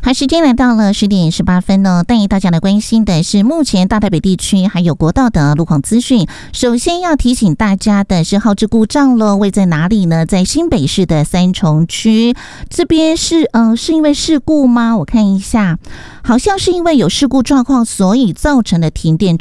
好，时间来到了10:18呢，带大家来关心的是目前大台北地区还有国道的路况资讯。首先要提醒大家的是号志故障了，位在哪里呢？在新北市的三重区这边是因为事故吗？我看一下，好像是因为有事故状况，所以造成的停电